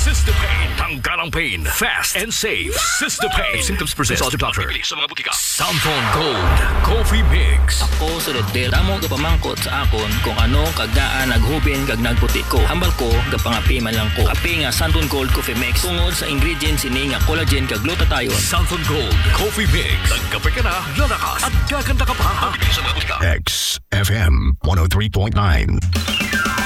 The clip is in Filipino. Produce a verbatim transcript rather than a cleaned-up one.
Cystopain. Tanggal ang pain. Fast and safe. Cystopain. If symptoms persist, consult your doctor. Sa mga butika. Santon Gold Coffee Mix. Ako si Rodel. Damo ka pamangkot sa akon kung ano kagdaan naghubin kag nagputi ko. Hambal ko gapangapi man lang ko. Api nga Santon Gold Coffee Mix tungod sa ingredients ini nga collagen kag glutathione. Santon Gold Coffee Mix. Nagkape ka na, lalakas at gaganda ka pa. Sa mga butika. X F M one oh three point nine.